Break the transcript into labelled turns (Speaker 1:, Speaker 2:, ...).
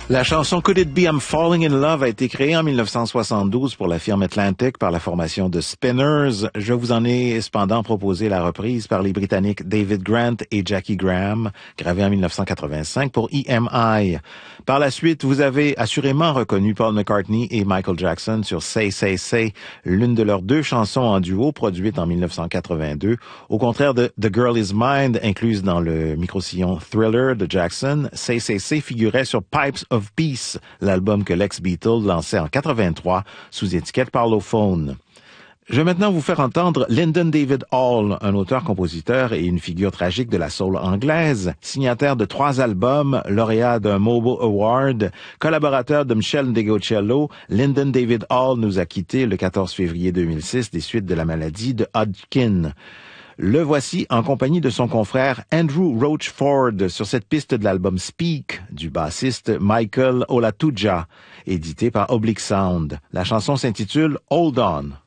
Speaker 1: La chanson Could It Be I'm Falling in Love a été créée en 1972 pour la firme Atlantic par la formation de Spinners. Je vous en ai cependant proposé la reprise par les Britanniques David Grant et Jackie Graham, gravée en 1985 pour EMI. Par la suite, vous avez assurément reconnu Paul McCartney et Michael Jackson sur Say Say Say, l'une de leurs deux chansons en duo produites en 1982. Au contraire de The Girl Is Mine, incluse dans le micro-sillon Thriller de Jackson, Say Say Say figurait sur Pipes of Peace, l'album que l'ex-Beatle lançait en 83 sous étiquette Parlophone. Je vais maintenant vous faire entendre Lyndon David Hall, un auteur-compositeur et une figure tragique de la soul anglaise, signataire de 3 albums, lauréat d'un Mobo Award, collaborateur de Michel Ndegeocello. Lyndon David Hall nous a quittés le 14 février 2006 des suites de la maladie de Hodgkin. Le voici en compagnie de son confrère Andrew Roachford sur cette piste de l'album Speak du bassiste Michael Olatuja, édité par Oblique Sound. La chanson s'intitule Hold On.